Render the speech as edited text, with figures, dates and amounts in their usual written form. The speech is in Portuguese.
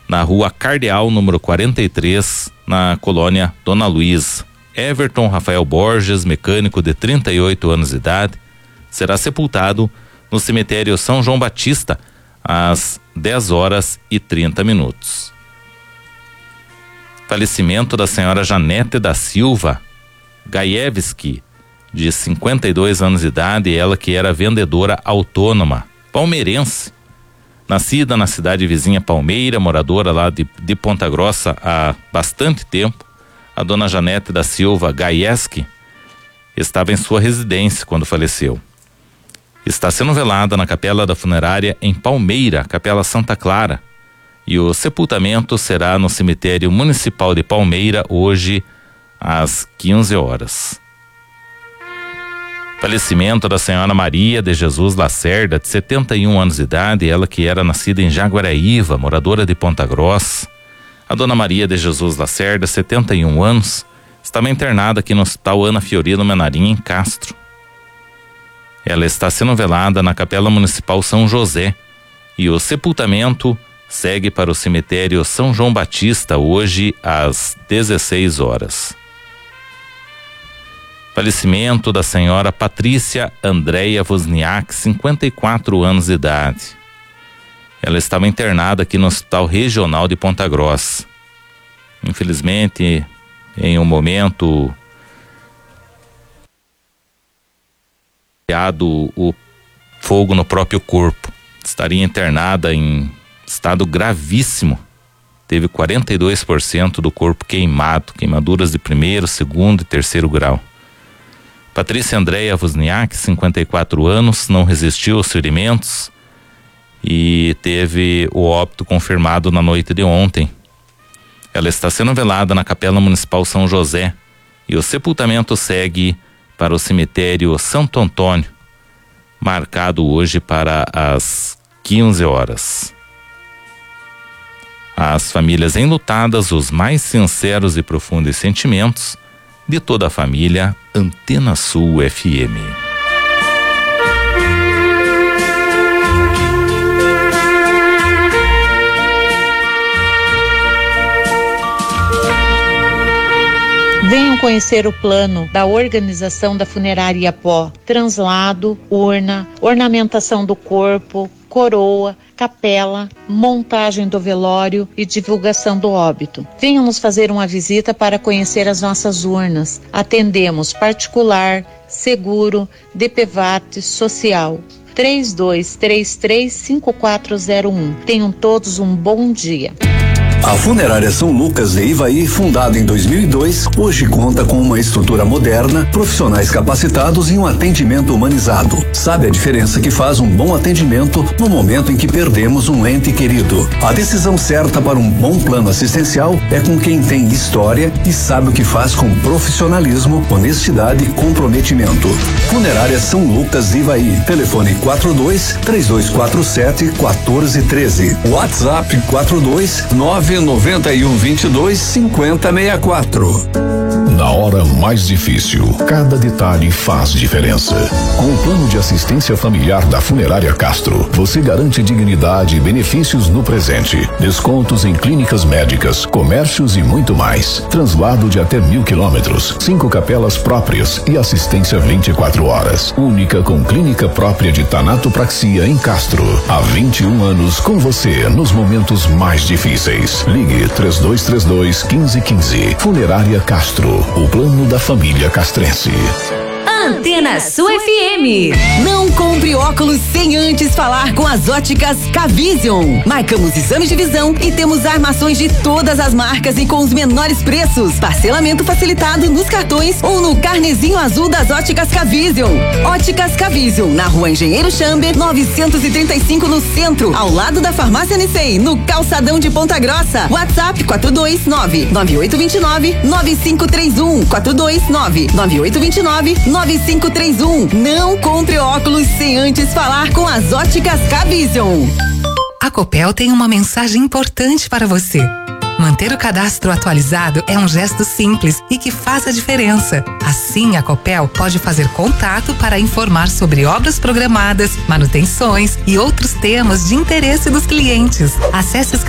na rua Cardeal, número 43, na colônia Dona Luiz. Everton Rafael Borges, mecânico de 38 anos de idade, será sepultado no cemitério São João Batista às 10h30. Falecimento da senhora Janete da Silva Gaievski, de 52 anos de idade, ela que era vendedora autônoma, palmeirense, nascida na cidade vizinha Palmeira, moradora lá de Ponta Grossa há bastante tempo. A dona Janete da Silva Gaievski estava em sua residência quando faleceu. Está sendo velada na capela da funerária em Palmeira, Capela Santa Clara, e o sepultamento será no cemitério municipal de Palmeira hoje às 15h. Falecimento da senhora Maria de Jesus Lacerda, de 71 anos de idade, ela que era nascida em Jaguaraíva, moradora de Ponta Grossa. A dona Maria de Jesus Lacerda, 71 anos, estava internada aqui no Hospital Ana Fiorino Menarim, em Castro. Ela está sendo velada na Capela Municipal São José e o sepultamento segue para o cemitério São João Batista hoje às 16h. Falecimento da senhora Patrícia Andréia Wozniak, 54 anos de idade. Ela estava internada aqui no Hospital Regional de Ponta Grossa. Infelizmente, em um momento o fogo no próprio corpo. Estaria internada em estado gravíssimo. Teve 42% do corpo queimado, queimaduras de 1º, 2º e 3º grau. Patrícia Andréia Wozniak, 54 anos, não resistiu aos ferimentos e teve o óbito confirmado na noite de ontem. Ela está sendo velada na Capela Municipal São José e o sepultamento segue para o cemitério Santo Antônio, marcado hoje para as 15h. Às famílias enlutadas, os mais sinceros e profundos sentimentos de toda a família Antena Sul FM. Venham conhecer o plano da organização da Funerária Iapó: translado, urna, ornamentação do corpo, coroa, capela, montagem do velório e divulgação do óbito. Venham nos fazer uma visita para conhecer as nossas urnas. Atendemos particular, seguro, DPVAT, social. 3233-5401. Tenham todos um bom dia. A Funerária São Lucas de Ivaí, fundada em 2002, hoje conta com uma estrutura moderna, profissionais capacitados e um atendimento humanizado. Sabe a diferença que faz um bom atendimento no momento em que perdemos um ente querido? A decisão certa para um bom plano assistencial é com quem tem história e sabe o que faz com profissionalismo, honestidade e comprometimento. Funerária São Lucas de Ivaí. Telefone 42-3247-1413. WhatsApp 42991225064. Na hora mais difícil, cada detalhe faz diferença. Com o plano de assistência familiar da Funerária Castro, você garante dignidade e benefícios no presente, descontos em clínicas médicas, comércios e muito mais. Translado de até 1.000 quilômetros, 5 capelas próprias e assistência 24 horas. Única com clínica própria de tanatopraxia em Castro. Há 21 anos com você nos momentos mais difíceis. Ligue 3232-1515. Funerária Castro, o plano da família castrense. Antena Sul FM. Não compre óculos sem antes falar com as óticas K-Vision. Marcamos exames de visão e temos armações de todas as marcas e com os menores preços. Parcelamento facilitado nos cartões ou no carnezinho azul das óticas K-Vision. Óticas K-Vision, na Rua Engenheiro Chamber, 935 no centro, ao lado da Farmácia Nicei, no calçadão de Ponta Grossa. WhatsApp 429-9829-9531. 429-9829-9531. Não compre óculos sem antes falar com as óticas K-Vision. A Copel tem uma mensagem importante para você. Manter o cadastro atualizado é um gesto simples e que faz a diferença. Assim, a Copel pode fazer contato para informar sobre obras programadas, manutenções e outros temas de interesse dos clientes. Acesse os